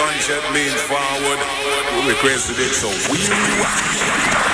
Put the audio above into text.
gunshot means forward. We requested it, so we